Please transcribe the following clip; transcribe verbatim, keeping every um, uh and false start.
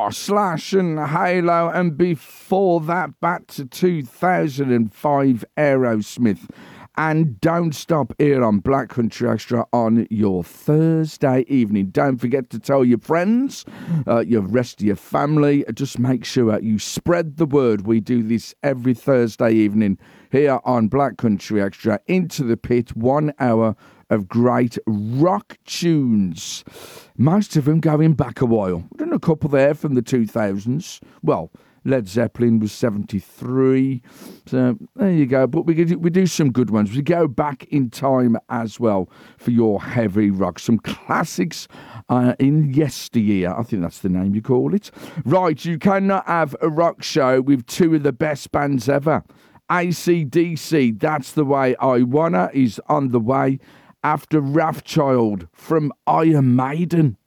War, Slash and Halo, and before that back to two thousand five Aerosmith. And don't stop here on Black Country Extra on your Thursday evening. Don't forget to tell your friends, uh, your rest of your family. Just make sure you spread the word. We do this every Thursday evening here on Black Country Extra. Into the Pit, one hour of great rock tunes. Most of them going back a while. We've done a couple there from the two thousands. Well, Led Zeppelin was seventy-three. So there you go. But we do, we do some good ones. We go back in time as well for your heavy rock. Some classics uh, in yesteryear. I think that's the name you call it. Right, you cannot have a rock show with two of the best bands ever. A C D C, That's the Way I Wanna, is on the way after Wrathchild from Iron Maiden.